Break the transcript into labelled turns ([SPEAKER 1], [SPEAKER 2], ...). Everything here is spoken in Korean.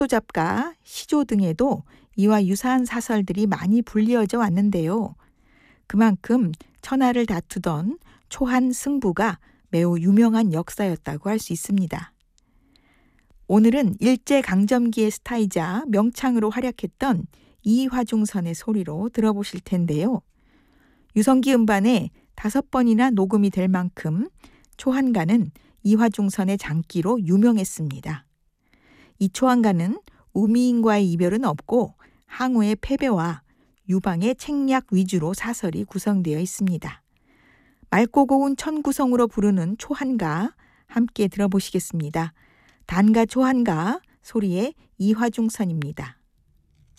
[SPEAKER 1] 소잡가, 시조 등에도 이와 유사한 사설들이 많이 불리어져 왔는데요. 그만큼 천하를 다투던 초한 승부가 매우 유명한 역사였다고 할 수 있습니다. 오늘은 일제강점기의 스타이자 명창으로 활약했던 이화중선의 소리로 들어보실 텐데요. 유성기 음반에 5번이나 녹음이 될 만큼 초한가는 이화중선의 장기로 유명했습니다. 이 초한가는 우미인과의 이별은 없고 항우의 패배와 유방의 책략 위주로 사설이 구성되어 있습니다. 맑고 고운 천구성으로 부르는 초한가 함께 들어보시겠습니다. 단가 초한가 소리의 이화중선입니다.